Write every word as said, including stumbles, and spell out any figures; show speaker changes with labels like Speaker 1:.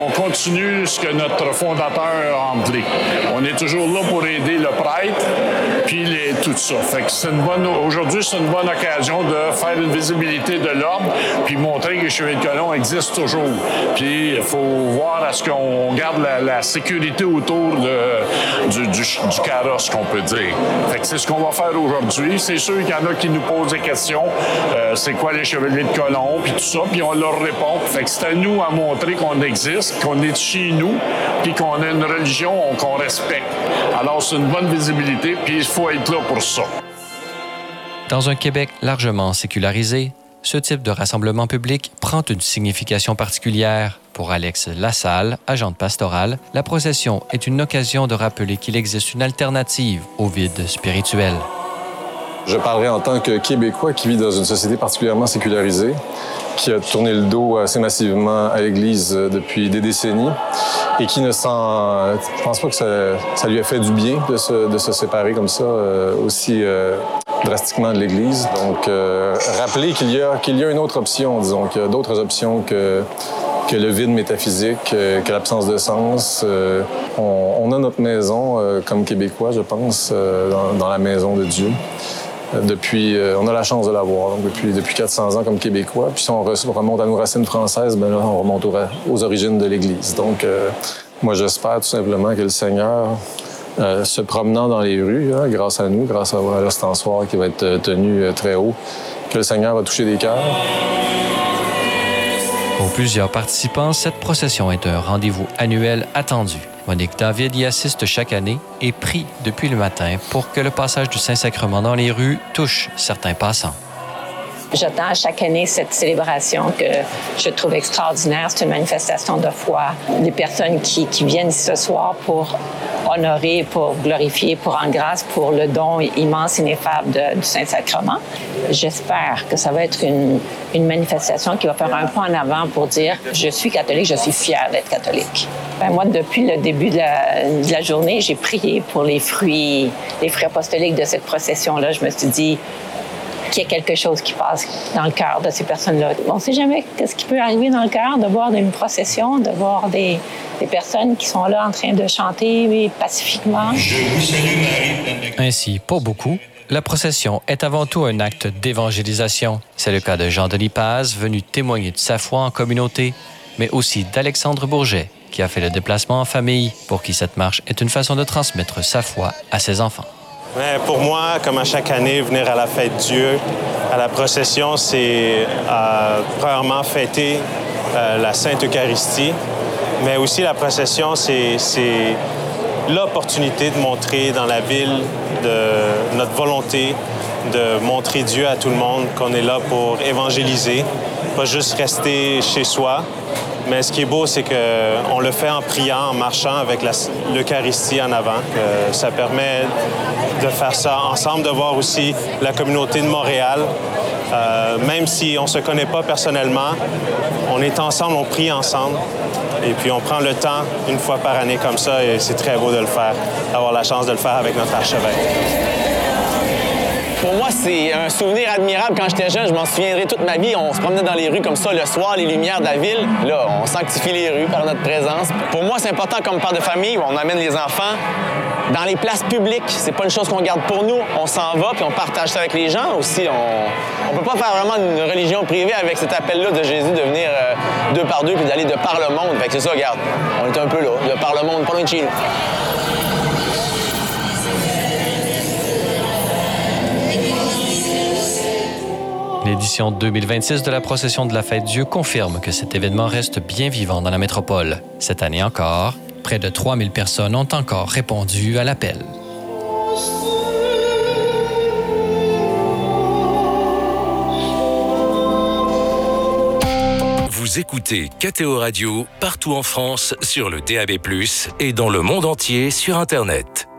Speaker 1: On continue ce que notre fondateur a empli. On est toujours là pour aider le prêtre, puis les, tout ça. Fait que c'est une bonne, aujourd'hui, c'est une bonne occasion de faire une visibilité de l'ordre, puis montrer que les Chevaliers de Colomb existent toujours. Puis il faut voir à ce qu'on garde la, la sécurité autour de, du, du, du carrosse, qu'on peut dire. Fait que c'est ce qu'on va faire aujourd'hui. C'est sûr qu'il y en a qui nous posent des questions. Euh, c'est quoi les Chevaliers de Colomb, puis tout ça, puis on leur répond. Fait que c'est à nous à montrer qu'on existe, qu'on est chez nous, puis qu'on a une religion qu'on respecte. Alors, c'est une bonne visibilité, puis il faut être là pour ça.
Speaker 2: Dans un Québec largement sécularisé, ce type de rassemblement public prend une signification particulière. Pour Alex Lassalle, agente pastorale, la procession est une occasion de rappeler qu'il existe une alternative au vide spirituel.
Speaker 3: Je parlerai en tant que Québécois qui vit dans une société particulièrement sécularisée, qui a tourné le dos assez massivement à l'Église depuis des décennies et qui ne sent... Je pense pas que ça, ça lui a fait du bien de se, de se séparer comme ça euh, aussi euh, drastiquement de l'Église. Donc, euh, rappeler qu'il y a, qu'il y a une autre option, disons, qu'il y a d'autres options que, que le vide métaphysique, euh, que l'absence de sens. Euh, on, on a notre maison euh, comme Québécois, je pense, euh, dans, dans la maison de Dieu. Depuis, euh, on a la chance de l'avoir, donc depuis, depuis quatre cents ans comme Québécois. Puis si on remonte à nos racines françaises, ben là, on remonte aux, aux origines de l'Église. Donc, euh, moi, j'espère tout simplement que le Seigneur, euh, se promenant dans les rues, hein, grâce à nous, grâce à, à l'ostensoir qui va être tenu euh, très haut, que le Seigneur va toucher des cœurs.
Speaker 2: Pour plusieurs participants, cette procession est un rendez-vous annuel attendu. Monique David y assiste chaque année et prie depuis le matin pour que le passage du Saint-Sacrement dans les rues touche certains passants.
Speaker 4: J'attends à chaque année cette célébration que je trouve extraordinaire. C'est une manifestation de foi. Des personnes qui, qui viennent ici ce soir pour honorer, pour glorifier, pour rendre grâce pour le don immense, ineffable de, du Saint-Sacrement. J'espère que ça va être une, une manifestation qui va faire un pas en avant pour dire « Je suis catholique, je suis fière d'être catholique ». Ben moi, depuis le début de la, de la journée, j'ai prié pour les fruits, les fruits apostoliques de cette procession-là. Je me suis dit qu'il y a quelque chose qui passe dans le cœur de ces personnes-là. On ne sait jamais ce qui peut arriver dans le cœur de voir une procession, de voir des, des personnes qui sont là en train de chanter pacifiquement.
Speaker 2: Ainsi, pour beaucoup, la procession est avant tout un acte d'évangélisation. C'est le cas de Jean-Denis Paz, venu témoigner de sa foi en communauté, mais aussi d'Alexandre Bourget, qui a fait le déplacement en famille, pour qui cette marche est une façon de transmettre sa foi à ses enfants.
Speaker 5: Mais pour moi, comme à chaque année, venir à la fête Dieu, à la procession, c'est euh, premièrement fêter euh, la Sainte Eucharistie, mais aussi la procession, c'est, c'est l'opportunité de montrer dans la ville de notre volonté de montrer Dieu à tout le monde, qu'on est là pour évangéliser, pas juste rester chez soi. Mais ce qui est beau, c'est qu'on le fait en priant, en marchant avec la, l'Eucharistie en avant. Que ça permet de faire ça ensemble, de voir aussi la communauté de Montréal. Euh, même si on ne se connaît pas personnellement, on est ensemble, on prie ensemble. Et puis on prend le temps une fois par année comme ça et c'est très beau de le faire, d'avoir la chance de le faire avec notre archevêque.
Speaker 6: Pour moi, c'est un souvenir admirable. Quand j'étais jeune, je m'en souviendrai toute ma vie. On se promenait dans les rues comme ça le soir, les lumières de la ville. Là, on sanctifie les rues par notre présence. Pour moi, c'est important comme père de famille où on amène les enfants dans les places publiques. C'est pas une chose qu'on garde pour nous. On s'en va puis on partage ça avec les gens aussi. On, on peut pas faire vraiment une religion privée avec cet appel-là de Jésus de venir euh, deux par deux puis d'aller de par le monde. Fait que c'est ça, regarde. On est un peu là, de par le monde, pas loin de chez nous.
Speaker 2: L'édition deux mille vingt-six de la procession de la Fête Dieu confirme que cet événement reste bien vivant dans la métropole. Cette année encore, près de trois mille personnes ont encore répondu à l'appel.
Speaker 7: Vous écoutez K T O Radio partout en France sur le D A B plus, et dans le monde entier sur Internet.